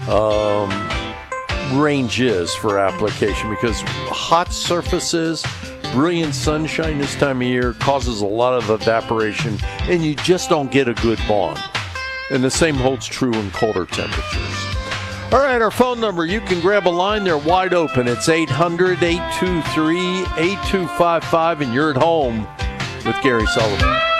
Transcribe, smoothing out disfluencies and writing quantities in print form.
range is for application, because hot surfaces, brilliant sunshine this time of year causes a lot of evaporation, and you just don't get a good bond. And the same holds true in colder temperatures. All right, our phone number, you can grab a line. They're wide open. It's 800-823-8255, and you're at home with Gary Sullivan.